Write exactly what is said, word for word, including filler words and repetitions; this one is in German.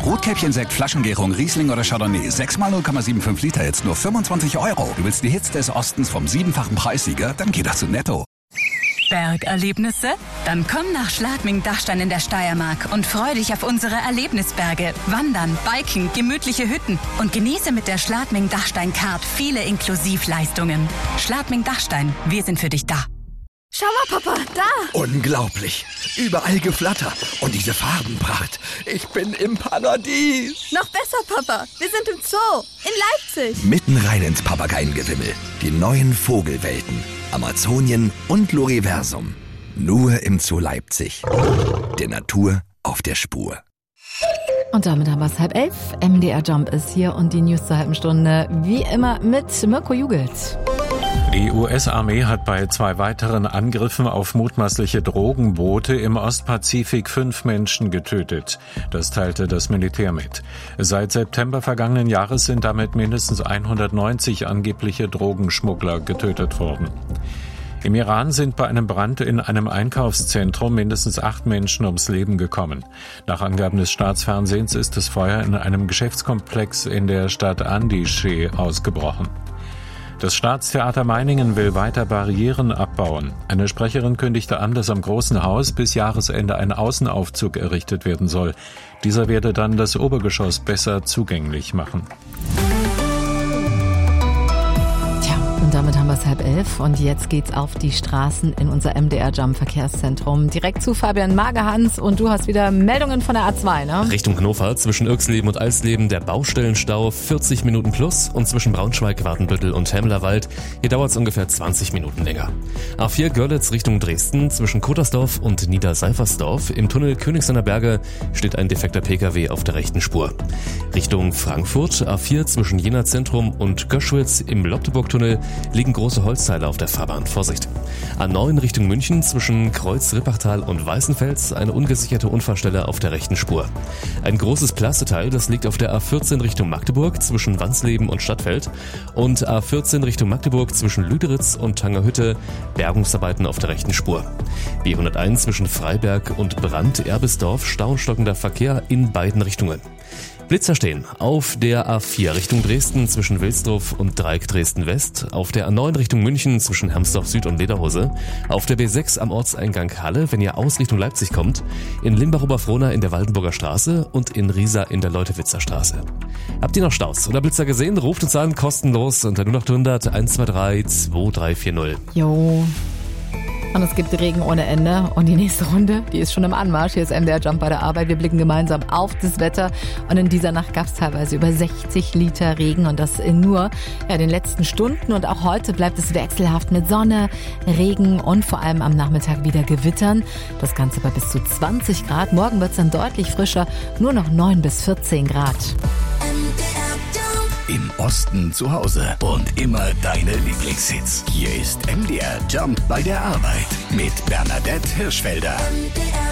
Rotkäppchen-Sekt, Flaschengärung, Riesling oder Chardonnay. sechs mal null Komma fünfundsiebzig Liter, jetzt nur fünfundzwanzig Euro. Du willst die Hits des Ostens vom siebenfachen Preissieger? Dann geh doch zu Netto. Bergerlebnisse? Dann komm nach Schladming-Dachstein in der Steiermark und freu dich auf unsere Erlebnisberge. Wandern, Biken, gemütliche Hütten und genieße mit der Schladming-Dachstein-Card viele Inklusivleistungen. Schladming-Dachstein, wir sind für dich da. Schau mal, Papa, da! Unglaublich! Überall Geflatter und diese Farbenpracht. Ich bin im Paradies! Noch besser, Papa, wir sind im Zoo, in Leipzig. Mitten rein ins Papageiengewimmel. Die neuen Vogelwelten, Amazonien und Loriversum. Nur im Zoo Leipzig. Der Natur auf der Spur. Und damit haben wir es halb elf. M D R Jump ist hier und die News zur halben Stunde wie immer mit Mirko Jugelt. Die U S-Armee hat bei zwei weiteren Angriffen auf mutmaßliche Drogenboote im Ostpazifik fünf Menschen getötet. Das teilte das Militär mit. Seit September vergangenen Jahres sind damit mindestens hundertneunzig angebliche Drogenschmuggler getötet worden. Im Iran sind bei einem Brand in einem Einkaufszentrum mindestens acht Menschen ums Leben gekommen. Nach Angaben des Staatsfernsehens ist das Feuer in einem Geschäftskomplex in der Stadt Andişeh ausgebrochen. Das Staatstheater Meiningen will weiter Barrieren abbauen. Eine Sprecherin kündigte an, dass am Großen Haus bis Jahresende ein Außenaufzug errichtet werden soll. Dieser werde dann das Obergeschoss besser zugänglich machen. Und damit haben wir es halb elf und jetzt geht's auf die Straßen in unser M D R Jump Verkehrszentrum. Direkt zu Fabian Magerhans und du hast wieder Meldungen von der A zwei, ne? Richtung Hannover, zwischen Irxleben und Alsleben der Baustellenstau vierzig Minuten plus und zwischen Braunschweig, Wartenbüttel und Hemlerwald, hier dauert es ungefähr zwanzig Minuten länger. A vier Görlitz Richtung Dresden, zwischen Kotersdorf und Niederseifersdorf im Tunnel Königsender Berge steht ein defekter Pkw auf der rechten Spur. Richtung Frankfurt, A vier zwischen Jena Zentrum und Göschwitz im Lobteburg-Tunnel liegen große Holzteile auf der Fahrbahn. Vorsicht. A neun Richtung München zwischen Kreuz-Rippachtal und Weißenfels eine ungesicherte Unfallstelle auf der rechten Spur. Ein großes Plasteteil, das liegt auf der A vierzehn Richtung Magdeburg zwischen Wansleben und Stadtfeld und A vierzehn Richtung Magdeburg zwischen Lüderitz und Tangerhütte Bergungsarbeiten auf der rechten Spur. B hunderteins zwischen Freiberg und Brand-Erbisdorf stauenstockender Verkehr in beiden Richtungen. Blitzer stehen auf der A vier Richtung Dresden zwischen Wilsdorf und Dreieck Dresden West, auf der A neun Richtung München zwischen Hermsdorf Süd und Lederhose, auf der B sechs am Ortseingang Halle, wenn ihr aus Richtung Leipzig kommt, in Limbach-Oberfrohna in der Waldenburger Straße und in Riesa in der Leutewitzer Straße. Habt ihr noch Staus oder Blitzer gesehen? Ruft uns an, kostenlos unter null acht hundert eins zwei drei zwei drei vier null. Jo. Und es gibt Regen ohne Ende. Und die nächste Runde, die ist schon im Anmarsch. Hier ist M D R Jump bei der Arbeit. Wir blicken gemeinsam auf das Wetter. Und in dieser Nacht gab es teilweise über sechzig Liter Regen. Und das in nur ja, den letzten Stunden. Und auch heute bleibt es wechselhaft mit Sonne, Regen und vor allem am Nachmittag wieder Gewittern. Das Ganze bei bis zu zwanzig Grad. Morgen wird es dann deutlich frischer. Nur noch neun bis vierzehn Grad. Im Osten zu Hause und immer deine Lieblingshits. Hier ist M D R Jump bei der Arbeit mit Bernadette Hirschfelder.